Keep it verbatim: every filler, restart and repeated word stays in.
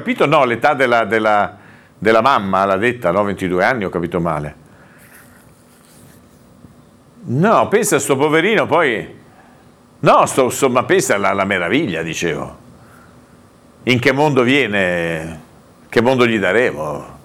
capito? No, l'età della, della, della mamma, l'ha detta, no? ventidue anni, ho capito male. No, pensa a sto poverino, poi... No, sto, sto, ma pensa alla, alla meraviglia, dicevo. In che mondo viene? Che mondo gli daremo?